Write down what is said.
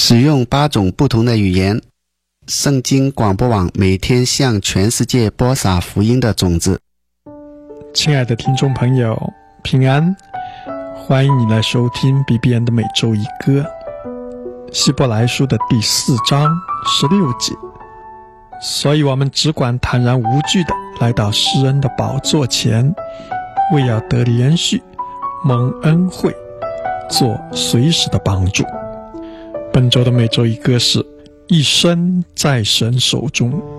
使用8种不同的语言，圣经广播网每天向全世界播撒福音的种子。 亲爱的听众朋友，平安，欢迎你来收听 BBN 的每周一歌，希伯来书的第4章16节。所以我们只管坦然无惧地来到施恩的宝座前，为要得连续蒙恩惠，做随时的帮助。本周的每周一歌是一生在神手中。